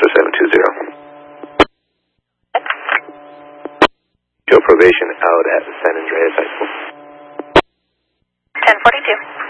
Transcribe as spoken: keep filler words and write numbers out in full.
Oscar seven two zero. Show probation out at San Andreas High School. ten forty-two.